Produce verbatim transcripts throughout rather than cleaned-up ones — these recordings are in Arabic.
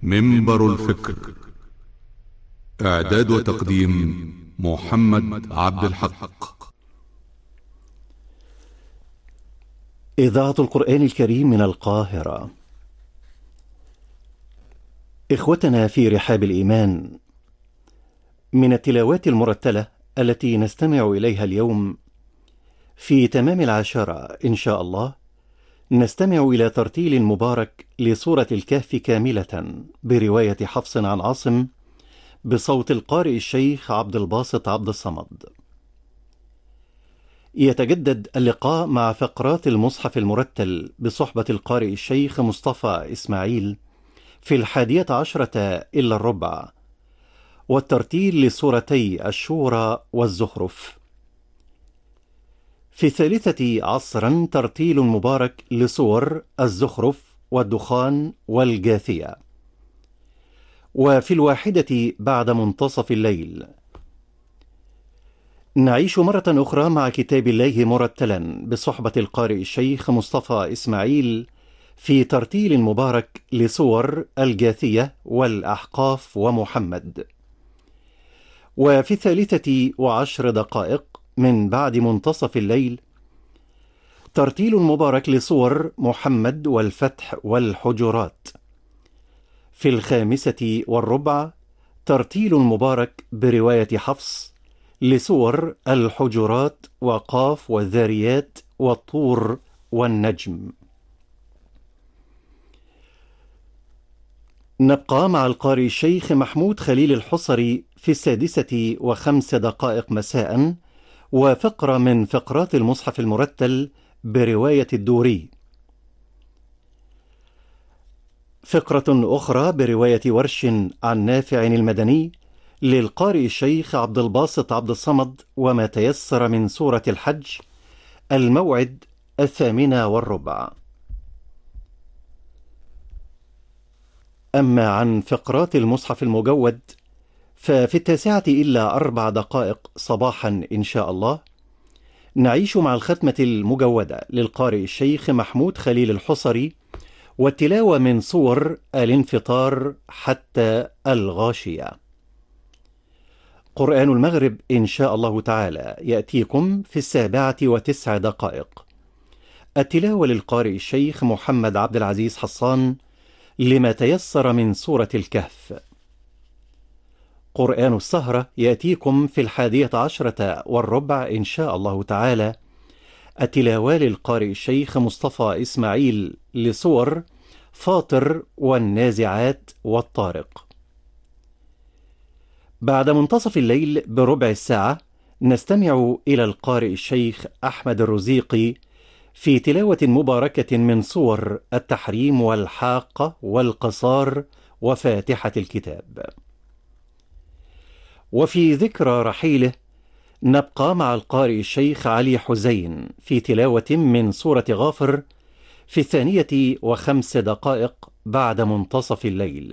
منبر الفكر. إعداد وتقديم محمد عبد الحق. إذاعة القرآن الكريم من القاهرة. إخوتنا في رحاب الإيمان، من التلاوات المرتلة التي نستمع إليها اليوم في تمام العاشرة إن شاء الله، نستمع إلى ترتيل مبارك لسورة الكهف كاملة برواية حفص عن عاصم بصوت القارئ الشيخ عبد الباسط عبد الصمد. يتجدد اللقاء مع فقرات المصحف المرتل بصحبة القارئ الشيخ مصطفى إسماعيل في الحادية عشرة إلا الربع، والترتيل لسورتي الشورى والزخرف. في الثالثة عصرا ترتيل مبارك لسور الزخرف والدخان والجاثية. وفي الواحدة بعد منتصف الليل نعيش مرة أخرى مع كتاب الله مرتلا بصحبة القارئ الشيخ مصطفى إسماعيل في ترتيل مبارك لسور الجاثية والأحقاف ومحمد. وفي الثالثة وعشر دقائق من بعد منتصف الليل ترتيل مبارك لسور محمد والفتح والحجرات. في الخامسة والربع ترتيل مبارك برواية حفص لسور الحجرات وقاف والذاريات والطور والنجم. نبقى مع القارئ الشيخ محمود خليل الحصري في السادسة وخمس دقائق مساء، وفقرة من فقرات المصحف المرتل برواية الدوري. فقرة أخرى برواية ورش عن نافع المدني للقارئ الشيخ عبد الباسط عبد الصمد، وما تيسر من سورة الحج، الموعد الثامنة والربع. أما عن فقرات المصحف المجود ففي التاسعة إلا أربع دقائق صباحا إن شاء الله نعيش مع الختمة المجودة للقارئ الشيخ محمود خليل الحصري، والتلاوة من صور الانفطار حتى الغاشية. قرآن المغرب إن شاء الله تعالى يأتيكم في السابعة وتسع دقائق. التلاوة للقارئ الشيخ محمد عبد العزيز حصان لما تيسر من سورة الكهف. قرآن السهرة يأتيكم في الحادية عشرة والربع إن شاء الله تعالى. التلاوة للقارئ الشيخ مصطفى إسماعيل لسور فاطر والنازعات والطارق. بعد منتصف الليل بربع الساعة نستمع إلى القارئ الشيخ أحمد الرزيقي في تلاوة مباركة من سور التحريم والحاقة والقصار وفاتحة الكتاب. وفي ذكرى رحيله نبقى مع القارئ الشيخ علي حزين في تلاوة من سورة غافر في الثانية وخمس دقائق بعد منتصف الليل.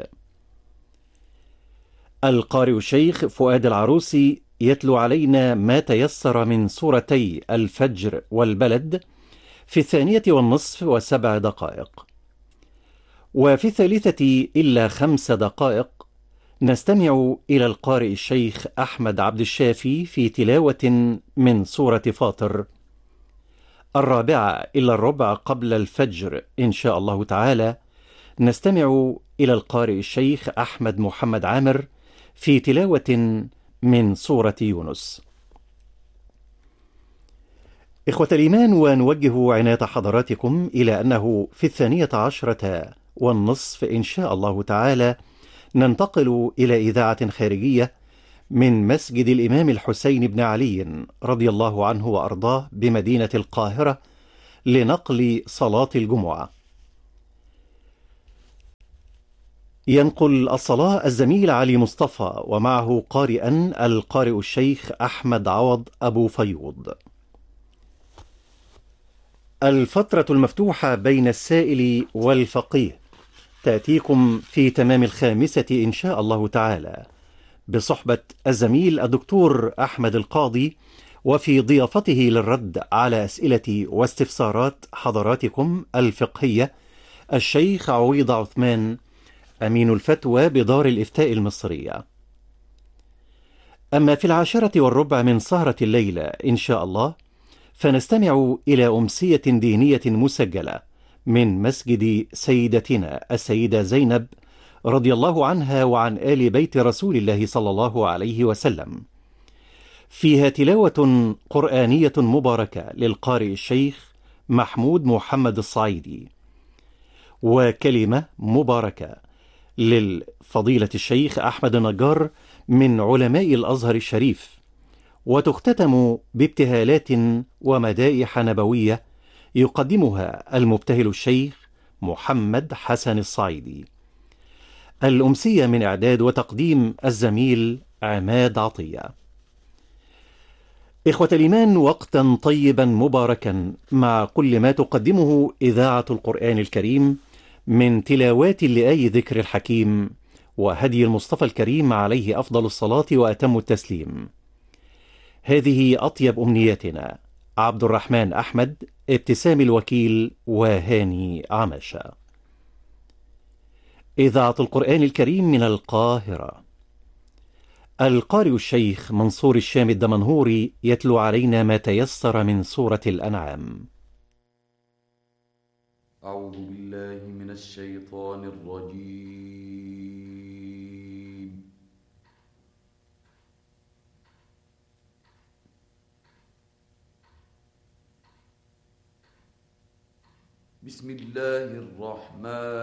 القارئ الشيخ فؤاد العروسي يتلو علينا ما تيسر من سورتي الفجر والبلد في الثانية والنصف وسبع دقائق. وفي الثالثة إلا خمس دقائق نستمع إلى القارئ الشيخ أحمد عبد الشافي في تلاوة من سورة فاطر. الرابعة إلا الربع قبل الفجر إن شاء الله تعالى نستمع إلى القارئ الشيخ أحمد محمد عامر في تلاوة من سورة يونس. إخوة الإيمان، ونوجه عناية حضراتكم إلى أنه في الثانية عشرة والنصف إن شاء الله تعالى ننتقل إلى إذاعة خارجية من مسجد الإمام الحسين بن علي رضي الله عنه وأرضاه بمدينة القاهرة لنقل صلاة الجمعة. ينقل الصلاة الزميل علي مصطفى، ومعه قارئا القارئ الشيخ أحمد عوض أبو فيوض. الفترة المفتوحة بين السائل والفقيه تأتيكم في تمام الخامسة إن شاء الله تعالى بصحبة الزميل الدكتور أحمد القاضي، وفي ضيافته للرد على أسئلة واستفسارات حضراتكم الفقهية الشيخ عويض عثمان أمين الفتوى بدار الإفتاء المصرية. أما في العاشرة والربع من سهرة الليلة إن شاء الله، فنستمع إلى أمسية دينية مسجلة من مسجد سيدتنا السيدة زينب رضي الله عنها وعن آل بيت رسول الله صلى الله عليه وسلم، فيها تلاوة قرآنية مباركة للقارئ الشيخ محمود محمد الصعيدي، وكلمة مباركة للفضيلة الشيخ أحمد النجار من علماء الأزهر الشريف، وتختتم بابتهالات ومدائح نبوية يقدمها المبتهل الشيخ محمد حسن الصعيدي. الأمسية من إعداد وتقديم الزميل عماد عطية. إخوة الإيمان، وقتا طيبا مباركا مع كل ما تقدمه إذاعة القرآن الكريم من تلاوات لآي ذكر الحكيم وهدي المصطفى الكريم عليه أفضل الصلاة وأتم التسليم. هذه أطيب أمنياتنا. عبد الرحمن أحمد، ابتسام الوكيل، وهاني عماشة. إذاعة القرآن الكريم من القاهرة. القارئ الشيخ منصور الشام الدمنهوري يتلو علينا ما تيسر من سورة الأنعام. أعوذ بالله من الشيطان الرجيم. بسم الله الرحمن